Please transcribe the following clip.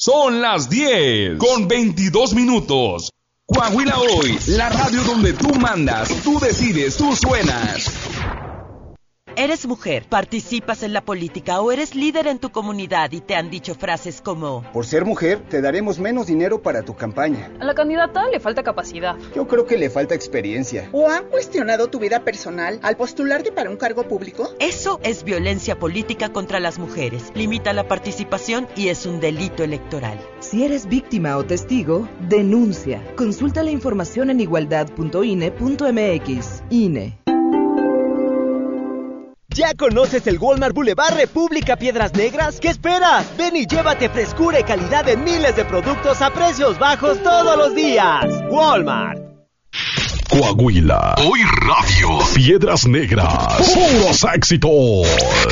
Son las 10:22. Coahuila Hoy, la radio donde tú mandas, tú decides, tú suenas. ¿Eres mujer, participas en la política o eres líder en tu comunidad y te han dicho frases como: por ser mujer, te daremos menos dinero para tu campaña? A la candidata le falta capacidad. Yo creo que le falta experiencia. ¿O han cuestionado tu vida personal al postularte para un cargo público? Eso es violencia política contra las mujeres. Limita la participación y es un delito electoral. Si eres víctima o testigo, denuncia. Consulta la información en igualdad.ine.mx. INE. ¿Ya conoces el Walmart Boulevard República Piedras Negras? ¿Qué esperas? Ven y llévate frescura y calidad en miles de productos a precios bajos todos los días. Walmart. Coahuila Hoy Radio. Piedras Negras. Puros éxitos.